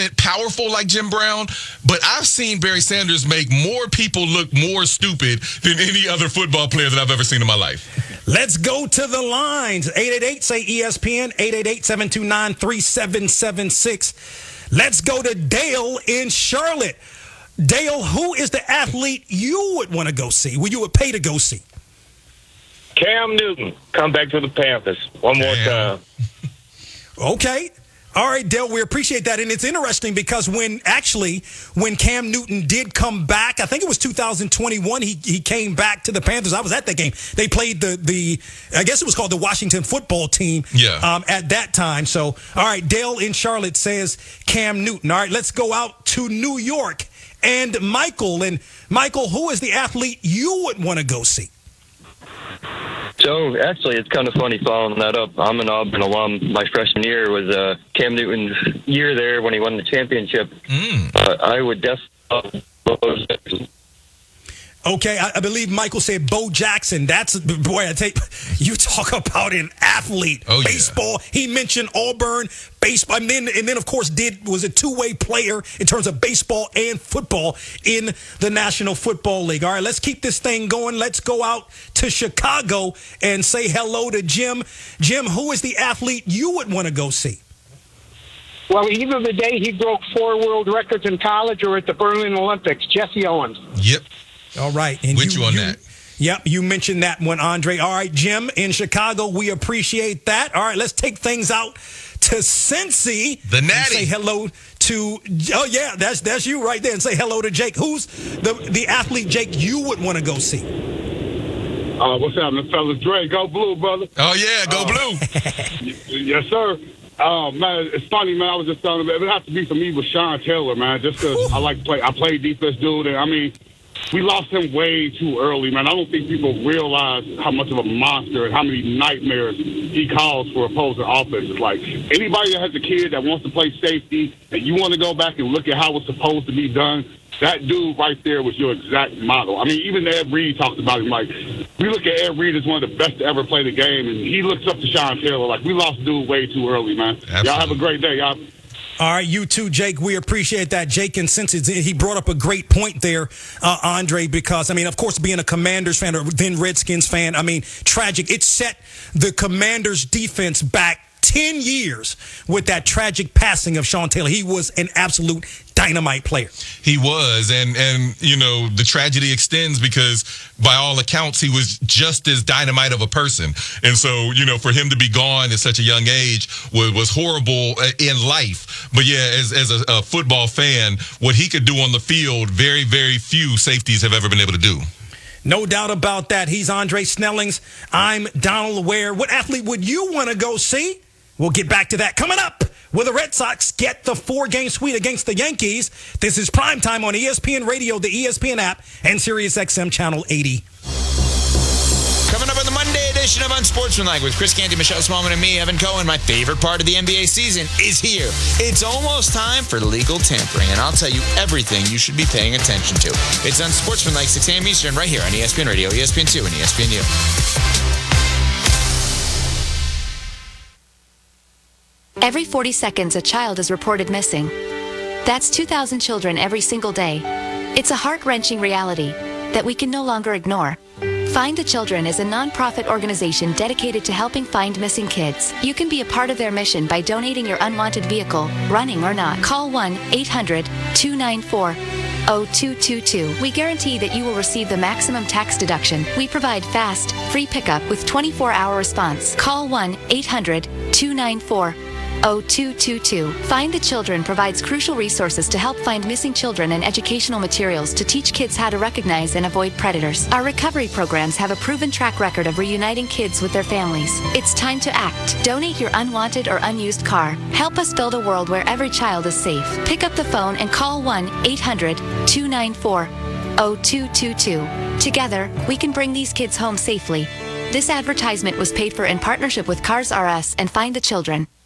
powerful like Jim Brown, but I've seen Barry Sanders make more people look more stupid than any other football player that I've ever seen in my life. Let's go to the lines. 888-SAY-ESPN, 888-729-3776. Let's go to Dale in Charlotte. Dale, who is the athlete you would want to go see, who you would pay to go see? Cam Newton, come back to the Panthers one more time. Okay. All right, Dale, we appreciate that. And it's interesting because when Cam Newton did come back, I think it was 2021, he came back to the Panthers. I was at that game. They played the I guess it was called the Washington football team at that time. So, all right, Dale in Charlotte says Cam Newton. All right, let's go out to New York and Michael. And Michael, who is the athlete you would want to go see? So, actually, it's kind of funny following that up. I'm an Auburn alum. My freshman year was Cam Newton's year there when he won the championship. I would definitely... Okay, I believe Michael said Bo Jackson. That's, boy, you talk about an athlete. Oh, baseball. Yeah. He mentioned Auburn, baseball, and then of course was a two-way player in terms of baseball and football in the National Football League. All right, let's keep this thing going. Let's go out to Chicago and say hello to Jim. Jim, who is the athlete you would want to go see? Well, either the day he broke 4 world records in college or at the Berlin Olympics, Jesse Owens. Yep. All right. And with you on that. Yep, you mentioned that one, Andre. All right, Jim, in Chicago, we appreciate that. All right, let's take things out to Cincy. The Natty. Say hello to, oh, yeah, that's you right there. And say hello to Jake. Who's the athlete, Jake, you would want to go see? What's happening, fellas? Dre, go blue, brother. Oh, yeah, go blue. Yes, sir. Man, it's funny, man. I was just telling him, it would have to be for me with Sean Taylor, man, just because I like to play. I play defense, dude, and I mean, we lost him way too early, man. I don't think people realize how much of a monster and how many nightmares he caused for opposing offenses. Like, anybody that has a kid that wants to play safety and you want to go back and look at how it's supposed to be done, that dude right there was your exact model. I mean, even Ed Reed talked about him. Like, we look at Ed Reed as one of the best to ever play the game, and he looks up to Sean Taylor. Like, we lost dude way too early, man. Absolutely. Y'all have a great day, y'all. All right, you too, Jake. We appreciate that. Jake, and since he brought up a great point there, Andre, because, I mean, of course, being a Commanders fan or then Redskins fan, I mean, tragic. It set the Commanders' defense back 10 years with that tragic passing of Sean Taylor. He was an absolute dynamite player. He was, and you know, the tragedy extends because by all accounts he was just as dynamite of a person. And so, you know, for him to be gone at such a young age was horrible in life. But yeah, as a football fan, what he could do on the field, very, very few safeties have ever been able to do. No doubt about that. He's Andre Snellings. I'm Donald Ware. What athlete would you want to go see? We'll get back to that coming up. Will the Red Sox get the 4-game sweep against the Yankees? This is Primetime on ESPN Radio, the ESPN app, and SiriusXM Channel 80. Coming up on the Monday edition of Unsportsmanlike with Chris Canty, Michelle Smallman, and me, Evan Cohen. My favorite part of the NBA season is here. It's almost time for legal tampering, and I'll tell you everything you should be paying attention to. It's Unsportsmanlike, 6 a.m. Eastern, right here on ESPN Radio, ESPN2, and ESPNU. Every 40 seconds, a child is reported missing. That's 2,000 children every single day. It's a heart-wrenching reality that we can no longer ignore. Find the Children is a non-profit organization dedicated to helping find missing kids. You can be a part of their mission by donating your unwanted vehicle, running or not. Call 1-800-294-0222. We guarantee that you will receive the maximum tax deduction. We provide fast, free pickup with 24-hour response. Call 1-800-294-0222. Find the Children provides crucial resources to help find missing children and educational materials to teach kids how to recognize and avoid predators. Our recovery programs have a proven track record of reuniting kids with their families. It's time to act. Donate your unwanted or unused car. Help us build a world where every child is safe. Pick up the phone and call 1-800-294-0222. Together, we can bring these kids home safely. This advertisement was paid for in partnership with Cars R Us and Find the Children.